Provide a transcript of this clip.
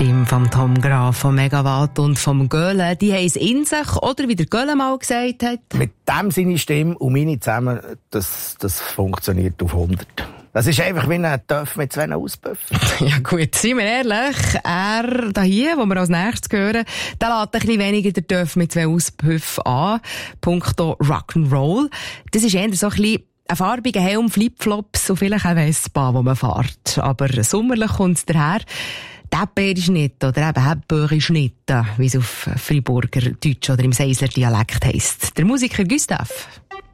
Stimme von Tom Graf, von Megawatt und vom Göhle, die haben es in sich, oder wie der Göhle mal gesagt hat. Mit dem seine Stimme und meine zusammen, das funktioniert auf 100. Das ist einfach wie ein Töff mit 2 Auspuffen. Ja gut, seien wir ehrlich, er da hier, wo wir als nächstes hören, der lädt ein bisschen weniger den Töff mit 2 Auspuffen an, punkto Rock'n'Roll. Das ist eher so ein bisschen ein farbiger Helm, Flipflops und vielleicht ein Vespa, wo man fährt. Aber sommerlich kommt es daher. Täpperschnitt oder eben Häppböchischnitt, wie es auf Friburger Deutsch oder im Seisler Dialekt heisst. Der Musiker Gustav.